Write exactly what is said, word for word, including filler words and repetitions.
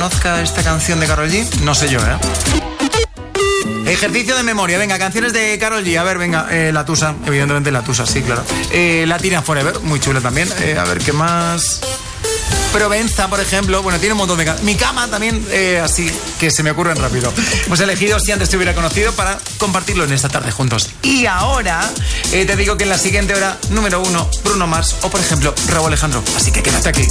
conozca esta canción de Karol G? No sé yo, ¿eh? Ejercicio de memoria, venga, canciones de Karol G. A ver, venga, eh, La Tusa, evidentemente La Tusa, sí, claro. eh, Latina Forever, muy chula también. eh, A ver, ¿qué más? Provenza, por ejemplo. Bueno, tiene un montón de... Ca- Mi cama también, eh, así que se me ocurren rápido. Hemos elegido Si antes te hubiera conocido para compartirlo en esta tarde juntos. Y ahora eh, te digo que en la siguiente hora, número uno, Bruno Mars o, por ejemplo, Rauw Alejandro. Así que quédate aquí.